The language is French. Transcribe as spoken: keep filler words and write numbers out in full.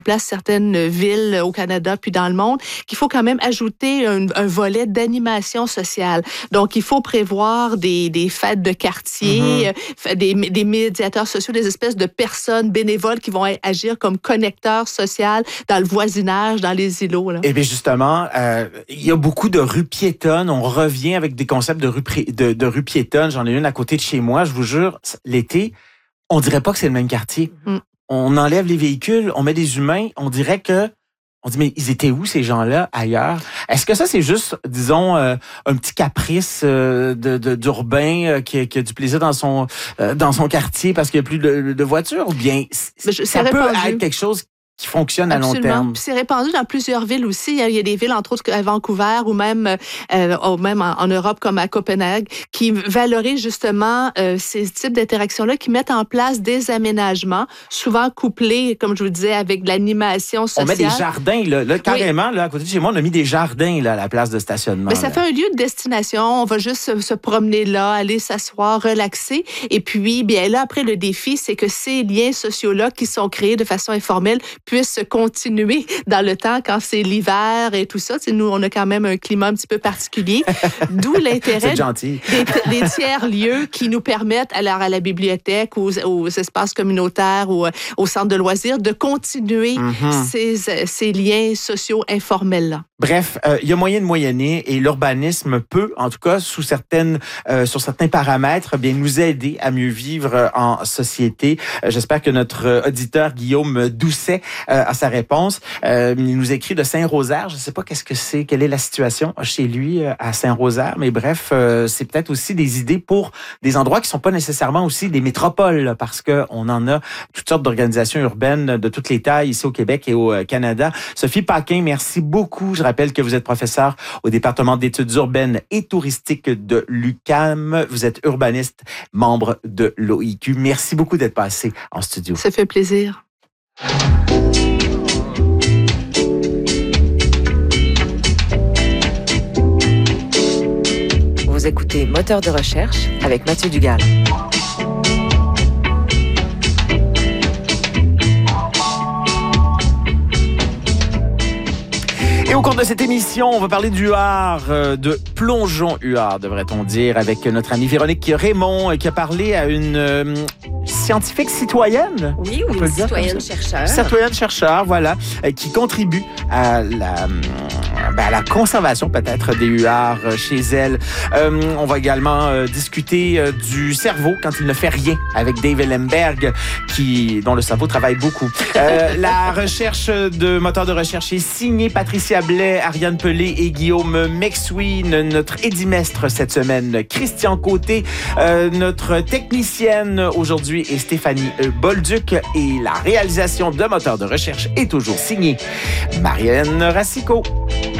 place certaines villes au Canada puis dans le monde, qu'il faut quand même ajouter un, un volet d'animation sociale. Donc, il faut prévoir des, des fêtes de quartier, mm-hmm. des, des médiateurs sociaux, des espèces de personnes bénévoles qui vont agir comme connecteurs sociaux dans le voisinage, dans les îlots. Là. Et bien justement, euh, il y a beaucoup de rues piétonnes. On revient avec des concepts de rues de, de rue piétonnes. J'en ai une à côté de chez moi. Je vous jure, l'été, on dirait pas que c'est le même quartier. Mm. On enlève les véhicules, on met des humains, on dirait que... On dit, mais ils étaient où, ces gens-là, ailleurs? Est-ce que ça, c'est juste, disons, euh, un petit caprice euh, de, de, d'urbain euh, qui, qui a du plaisir dans son, euh, dans son quartier parce qu'il n'y a plus de, de voitures? Ou bien je, ça peut être quelque chose qui fonctionne Absolument. à long terme? Puis c'est répandu dans plusieurs villes aussi. Il y a, il y a des villes, entre autres, à Vancouver ou même, euh, ou même en, en Europe, comme à Copenhague, qui valorisent justement euh, ces types d'interactions-là, qui mettent en place des aménagements, souvent couplés, comme je vous disais, avec de l'animation sociale. On met des jardins, là, là carrément, oui. là, à côté de chez moi, on a mis des jardins là, à la place de stationnement. Mais ça là. fait un lieu de destination. On va juste se, se promener là, aller s'asseoir, relaxer. Et puis, bien là, après, le défi, c'est que ces liens sociaux-là qui sont créés de façon informelle puissent se continuer dans le temps quand c'est l'hiver et tout ça. T'sais, nous, on a quand même un climat un petit peu particulier. D'où l'intérêt des, des tiers-lieux qui nous permettent, alors à la bibliothèque, aux, aux espaces communautaires, ou au centre de loisirs, de continuer mm-hmm. ces, ces liens sociaux informels-là. Bref, il euh, y a moyen de moyenner et l'urbanisme peut, en tout cas, sous certaines, euh, sur certains paramètres, bien nous aider à mieux vivre en société. Euh, j'espère que notre auditeur Guillaume Doucet euh, a sa réponse. Euh, il nous écrit de Saint-Rosaire. Je ne sais pas qu'est-ce que c'est, quelle est la situation chez lui euh, à Saint-Rosaire, mais bref, euh, c'est peut-être aussi des idées pour des endroits qui sont pas nécessairement aussi des métropoles, parce que on en a toutes sortes d'organisations urbaines de toutes les tailles ici au Québec et au Canada. Sophie Paquin, merci beaucoup. Je rappelle que vous êtes professeur au département d'études urbaines et touristiques de l'U Q A M. Vous êtes urbaniste, membre de l'O I Q. Merci beaucoup d'être passé en studio. Ça fait plaisir. Vous écoutez Moteur de recherche avec Mathieu Dugal. Et au cours de cette émission, on va parler du U A R, de plongeon U A R, devrait-on dire, avec notre amie Véronique Raymond, qui a parlé à une euh, scientifique citoyenne. Oui, ou une citoyenne-chercheur. Citoyenne-chercheur, voilà, qui contribue à la, ben, à la conservation peut-être des U A R chez elle. Euh, on va également euh, discuter euh, du cerveau quand il ne fait rien avec Dave Ellenberg, qui, dont le cerveau travaille beaucoup. Euh, la recherche de moteur de recherche est signée Patricia Blais, Ariane Pelé et Guillaume McSween. Notre édimestre cette semaine, Christian Côté. Euh, notre technicienne aujourd'hui est Stéphanie Bolduc. Et la réalisation de moteur de recherche est toujours signée Marianne Racicot.